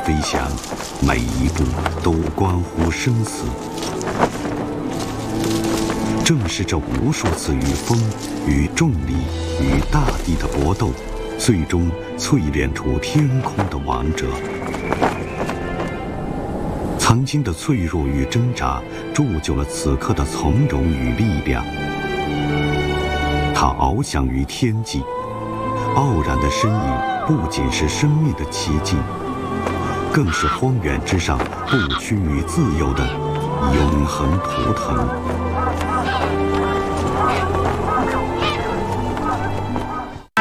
飞翔，每一步都关乎生死。正是这无数次与风、与重力、与大地的搏斗，最终淬炼出天空的王者。曾经的脆弱与挣扎，铸就了此刻的从容与力量。他翱翔于天际，傲然的身影不仅是生命的奇迹，更是荒原之上不屈与自由的永恒图腾。